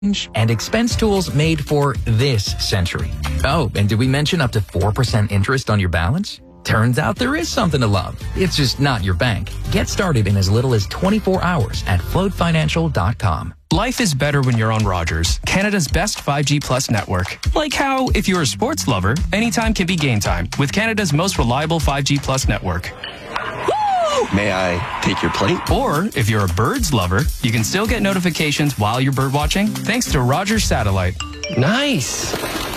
and expense tools made for this century. Oh, and did we mention up to 4% interest on your balance? Turns out there is something to love. It's just not your bank. Get started in as little as 24 hours at floatfinancial.com. Life is better when you're on Rogers, Canada's best 5G Plus network. Like how, if you're a sports lover, anytime can be game time with Canada's most reliable 5G Plus network. May I take your plate? Or, if you're a birds lover, you can still get notifications while you're bird watching thanks to Rogers Satellite. Nice.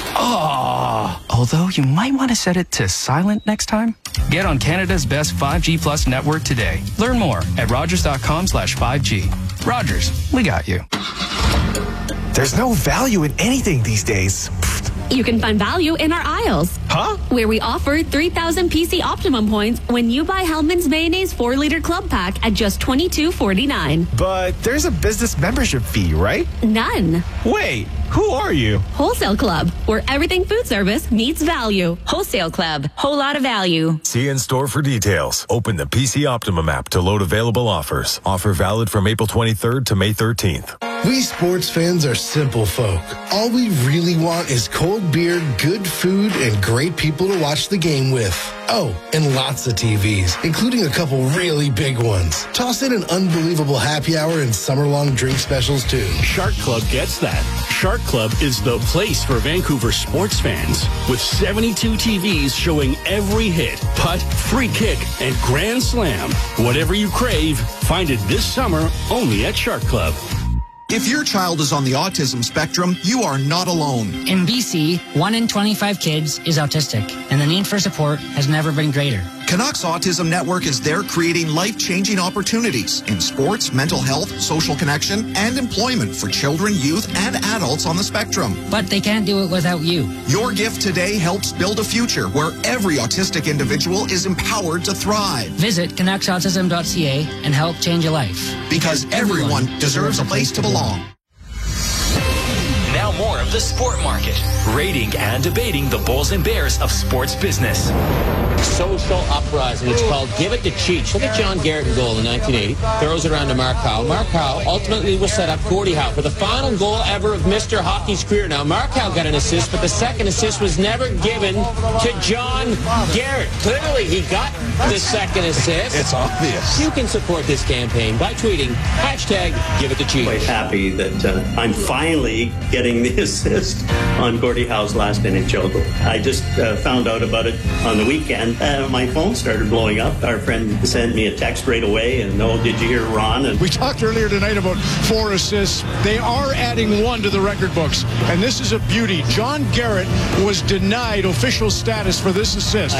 Oh, although you might want to set it to silent next time. Get on Canada's best 5G Plus network today. Learn more at rogers.com/5G. Rogers, we got you. There's no value in anything these days. You can find value in our aisles. Huh? Where we offer 3,000 PC Optimum points when you buy Hellman's Mayonnaise 4-liter club pack at just $22.49. But there's a business membership fee, right? None. Wait, who are you? Wholesale Club, where everything food service meets value. Wholesale Club, whole lot of value. See in store for details. Open the PC Optimum app to load available offers. Offer valid from April 23rd to May 13th. We sports fans are simple folk. All we really want is cold beer, good food, and great people to watch the game with. Oh, and lots of TVs, including a couple really big ones. Toss in an unbelievable happy hour and summer-long drink specials, too. Shark Club gets that. Shark Club is the place for Vancouver sports fans. With 72 TVs showing every hit, putt, free kick, and grand slam. Whatever you crave, find it this summer only at Shark Club. If your child is on the autism spectrum, you are not alone. In BC, 1 in 25 kids is autistic, and the need for support has never been greater. Canucks Autism Network is there creating life-changing opportunities in sports, mental health, social connection, and employment for children, youth, and adults on the spectrum. But they can't do it without you. Your gift today helps build a future where every autistic individual is empowered to thrive. Visit canucksautism.ca and help change a life. Because everyone deserves a place to belong. Now more of the Sport Market, rating and debating the Bulls and Bears of sports business. Social uprising. It's called Give It to Cheech. Look at John Garrett in goal in 1980. Throws it around to Mark Howe. Mark Howe ultimately will set up Gordie Howe for the final goal ever of Mr. Hockey's career. Now, Mark Howe got an assist, but the second assist was never given to John Garrett. Clearly, he got the second assist. It's obvious. You can support this campaign by tweeting #Give It to Cheech. Quite happy that I'm finally getting the assist on Gordie Howe's last NHL goal. I just found out about it on the weekend. My phone started blowing up. Our friend sent me a text right away, and did you hear Ron? And we talked earlier tonight about 4 assists. They are adding 1 to the record books, and this is a beauty. John Garrett was denied official status for this assist.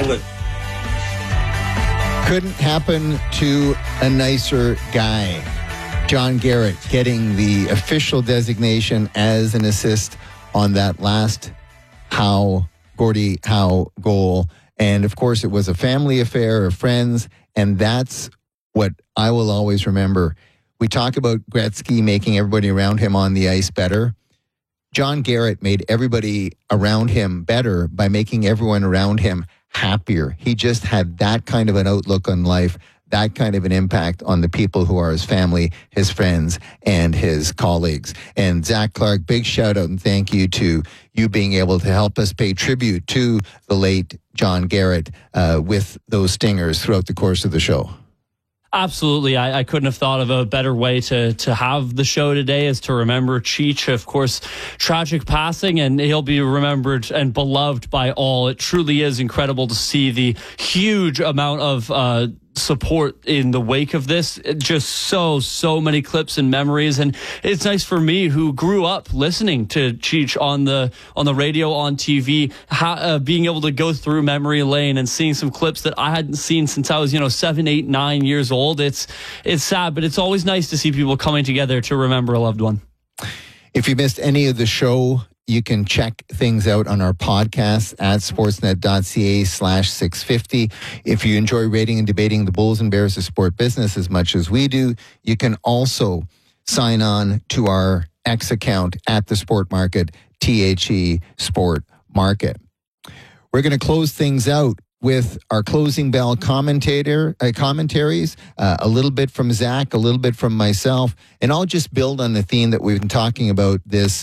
Couldn't happen to a nicer guy. John Garrett getting the official designation as an assist on that last Gordie Howe goal. And of course, it was a family affair of friends. And that's what I will always remember. We talk about Gretzky making everybody around him on the ice better. John Garrett made everybody around him better by making everyone around him happier. He just had that kind of an outlook on life, that kind of an impact on the people who are his family, his friends, and his colleagues. And Zach Clark, big shout out and thank you to you being able to help us pay tribute to the late John Garrett with those stingers throughout the course of the show. Absolutely. I couldn't have thought of a better way to have the show today is to remember Cheech. Of course, tragic passing, and he'll be remembered and beloved by all. It truly is incredible to see the huge amount of support in the wake of this. Just so many clips and memories, and it's nice for me who grew up listening to Cheech on the radio, on TV, being able to go through memory lane and seeing some clips that I hadn't seen since I was 7, 8, 9 years old. It's sad, but it's always nice to see people coming together to remember a loved one. If you missed any of the show, you can check things out on our podcast at sportsnet.ca/650. If you enjoy rating and debating the Bulls and Bears of sport business as much as we do, you can also sign on to our X account at the Sport Market, THE Sport Market. We're going to close things out with our closing bell commentaries, a little bit from Zach, a little bit from myself, and I'll just build on the theme that we've been talking about this